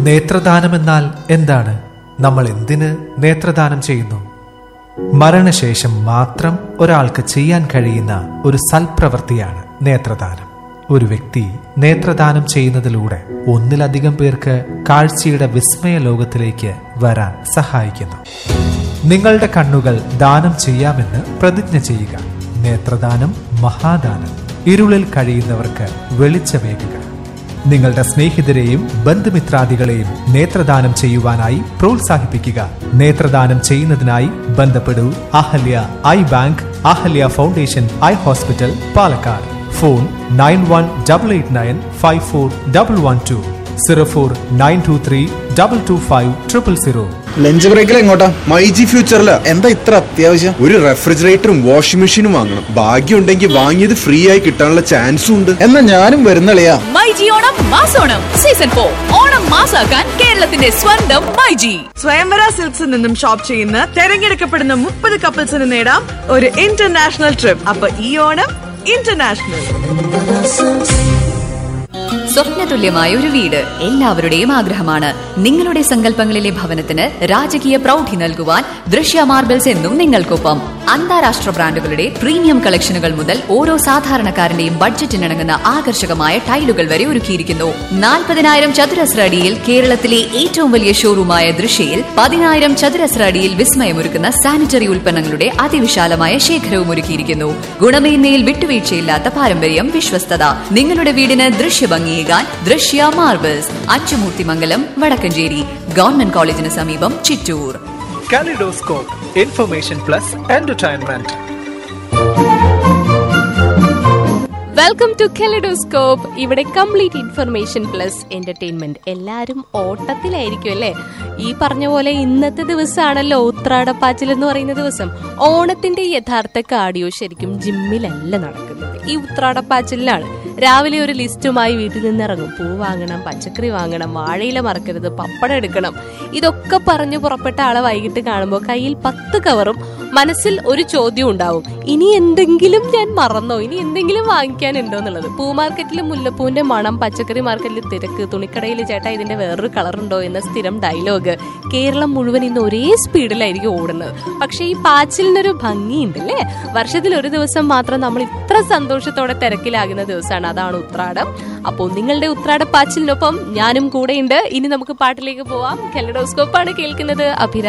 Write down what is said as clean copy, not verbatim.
നേത്രദാനമെന്നാൽ എന്താണ്? നമ്മൾ എന്തിന് നേത്രദാനം ചെയ്യുന്നു? മരണശേഷം മാത്രം ഒരാൾക്ക് ചെയ്യാൻ കഴിയുന്ന ഒരു സൽപ്രവൃത്തിയാണ് നേത്രദാനം. ഒരു വ്യക്തി നേത്രദാനം ചെയ്യുന്നതിലൂടെ ഒന്നിലധികം പേർക്ക് കാഴ്ചയുടെ വിസ്മയ ലോകത്തിലേക്ക് വരാൻ സഹായിക്കുന്നു. നിങ്ങളുടെ കണ്ണുകൾ ദാനം ചെയ്യാമെന്ന് പ്രതിജ്ഞ ചെയ്യുക. നേത്രദാനം മഹാദാനം. ഇരുളിൽ കഴിയുന്നവർക്ക് വെളിച്ചമേകുക. നിങ്ങളുടെ സ്നേഹിതരെയും ബന്ധുമിത്രാദികളെയും നേത്രദാനം ചെയ്യുവാനായി പ്രോത്സാഹിപ്പിക്കുക. നേത്രദാനം ചെയ്യുന്നതിനായി ബന്ധപ്പെടൂ Ahalya I bank, Ahalya foundation eye hospital, Palakkad. Phone 9188954112 049232525000. Lunch ബ്രേക്കിൽ എങ്ങോട്ടാ? മൈജി ഫ്യൂച്ചറില്. എന്താ ഇത്ര അത്യാവശ്യം? ഒരു റെഫ്രിജറേറ്ററും വാഷിംഗ് മെഷീനും വാങ്ങണം. ഭാഗ്യം ഉണ്ടെങ്കിൽ വാങ്ങിയത് ഫ്രീ ആയി കിട്ടാനുള്ള ചാൻസും ഉണ്ട്. എന്നാ ഞാനും വരുന്നളിയാ. മൈജി ഓണം മാസോണം സീസൺ 4 ഓണം മാസാക്കാൻ കേരളത്തിന്റെ സ്വന്തം മൈജി. സ്വയംവര സിൽക്സിൽ നിന്നും ഷോപ്പ് ചെയ്യുന്ന തെരഞ്ഞെടുക്കപ്പെടുന്ന 30 കപ്പിൾസിന് നേടാം ഒരു ഇന്റർനാഷണൽ ട്രിപ്പ്. അപ്പൊ ഈ ഓണം ഇന്റർനാഷണൽ. സ്വപ്നതുല്യമായ ഒരു വീട് എല്ലാവരുടെയും ആഗ്രഹമാണ്. നിങ്ങളുടെ സങ്കല്പങ്ങളിലെ ഭവനത്തിന് രാജകീയ പ്രൗഢി നൽകുവാൻ ദൃശ്യ മാർബിൾസ് എന്നും നിങ്ങൾക്കൊപ്പം. അന്താരാഷ്ട്ര ബ്രാൻഡുകളുടെ പ്രീമിയം കളക്ഷനുകൾ മുതൽ ഓരോ സാധാരണക്കാരന്റെയും ബഡ്ജറ്റിനിണങ്ങുന്ന ആകർഷകമായ ടൈലുകൾ വരെ ഒരുക്കിയിരിക്കുന്നു. 40,000 ചതുരശ്ര അടിയിൽ കേരളത്തിലെ ഏറ്റവും വലിയ ഷോറൂമായ ദൃശ്യയിൽ 10,000 ചതുരശ്ര അടിയിൽ വിസ്മയമൊരുക്കുന്ന സാനിറ്ററി ഉൽപ്പന്നങ്ങളുടെ അതിവിശാലമായ ശേഖരവും ഒരുക്കിയിരിക്കുന്നു. ഗുണമേന്മയിൽ വിട്ടുവീഴ്ചയില്ലാത്ത പാരമ്പര്യം, വിശ്വസ്തത. നിങ്ങളുടെ വീടിന് ദൃശ്യഭംഗിയേകാൻ ദൃശ്യ മാർബിൾസ്, അച്ചുമൂർത്തിമംഗലം, വടക്കഞ്ചേരി. ഗവൺമെന്റ് കോളേജിന് സമീപം, Chittur. Kaleidoscope, information plus entertainment. Welcome to kaleidoscope. ഇവിടെ കംപ്ലീറ്റ് ഇൻഫർമേഷൻ പ്ലസ് എന്റർടൈൻമെന്റ്. എല്ലാരും ഓട്ടത്തിലായിരിക്കും അല്ലേ? ഈ പറഞ്ഞ പോലെ ഇന്നത്തെ ദിവസമാണല്ലോ ഉത്രാടപ്പാച്ചിൽ എന്ന് പറയുന്ന ദിവസം. ഓണത്തിന്റെ യഥാർത്ഥ കാർഡിയോ ശരിക്കും ജിമ്മിലല്ല നടക്കുന്നത്, ഈ ഉത്രാടപ്പാച്ചിലാണ്. രാവിലെ ഒരു ലിസ്റ്റുമായി വീട്ടിൽ നിന്ന് ഇറങ്ങും. പൂ വാങ്ങണം, പച്ചക്കറി വാങ്ങണം, വാഴയില മറക്കരുത്, പപ്പടം എടുക്കണം. ഇതൊക്കെ പറഞ്ഞു പുറപ്പെട്ട ആളെ വൈകിട്ട് കാണുമ്പോൾ കയ്യിൽ 10 കവറും മനസ്സിൽ ഒരു ചോദ്യം ഉണ്ടാവും: ഇനി എന്തെങ്കിലും ഞാൻ മറന്നോ, ഇനി എന്തെങ്കിലും വാങ്ങിക്കാനുണ്ടോ എന്നുള്ളത്. പൂ മാർക്കറ്റിൽ മുല്ലപ്പൂവിന്റെ മണം, പച്ചക്കറി മാർക്കറ്റിൽ തിരക്ക്, തുണിക്കടയിൽ ചേട്ടാ ഇതിന്റെ വേറൊരു കളറുണ്ടോ എന്ന സ്ഥിരം ഡയലോഗ്. കേരളം മുഴുവൻ ഇന്ന് ഒരേ സ്പീഡിലായിരിക്കും ഓടുന്നത്. പക്ഷെ ഈ പാച്ചിലിനൊരു ഭംഗിയുണ്ട് അല്ലേ? വർഷത്തിൽ ഒരു ദിവസം മാത്രം നമ്മൾ ഇത്ര സന്തോഷത്തോടെ തിരക്കിലാകുന്ന ദിവസമാണ്, അതാണ് ഉത്രാടം. അപ്പോൾ നിങ്ങളുടെ ഉത്രാട പാച്ചിലിനൊപ്പം ഞാനും കൂടെയുണ്ട്. ഇനി നമുക്ക് പാട്ടിലേക്ക് പോവാം. കെലഡോസ്കോപ്പാണ് കേൾക്കുന്നത്.